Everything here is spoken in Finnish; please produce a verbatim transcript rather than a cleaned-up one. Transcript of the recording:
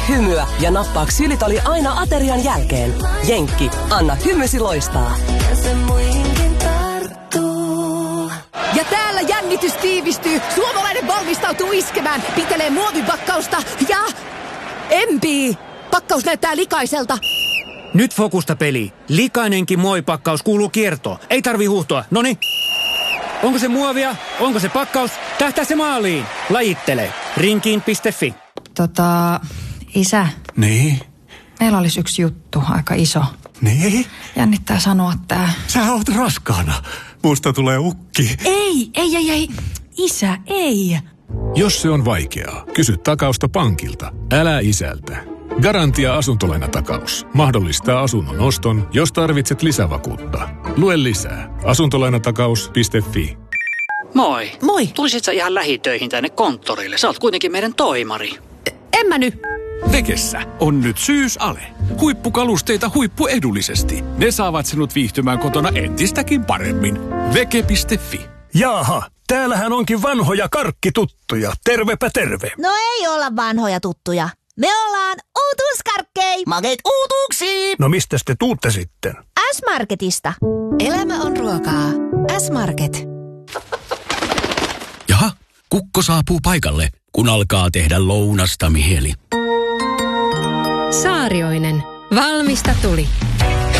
Nauttii hymyä ja nappaa ksylitoli aina aterian jälkeen. Jenkki, anna hymysi loistaa. Ja täällä jännitys tiivistyy. Suomalainen valmistautuu iskemään. Pitelee muovipakkausta ja empii. Pakkaus näyttää likaiselta. Nyt fokusta peli. Likainenkin muovipakkaus kuuluu kiertoon. Ei tarvi huuhtoa. Noni. Onko se muovia? Onko se pakkaus? Tähtää se maaliin. Lajittele. Rinkiin piste fi. Tota, isä. Niin? Meillä olisi yksi juttu, aika iso. Niin? Jännittää sanoa tää. Sä oot raskaana. Musta tulee ukki. Ei, ei, ei, ei. Isä, ei. Jos se on vaikeaa, kysy takausta pankilta. Älä isältä. Garantia asuntolainatakaus mahdollistaa asunnon oston, jos tarvitset lisävakuutta. Lue lisää. asuntolainatakaus piste fi. Moi. Moi. Tulisit sä ihan lähitöihin tänne konttorille? Sä oot kuitenkin meidän toimari. En mä nyt. Vekessä on nyt syysale. Huippukalusteita huippuedullisesti. Ne saavat sinut viihtymään kotona entistäkin paremmin. Veke piste fi. Jaaha, täällähän onkin vanhoja karkkituttuja. Tervepä terve. No ei olla vanhoja tuttuja. Me ollaan uutuuskarkkei. Makeet uutuuksiin. No mistäs te tuutte sitten? S-Marketista. Elämä on ruokaa. S-Market. Jaha, kukko saapuu paikalle, kun alkaa tehdä lounasta mieli. Saarioinen. Valmista tuli.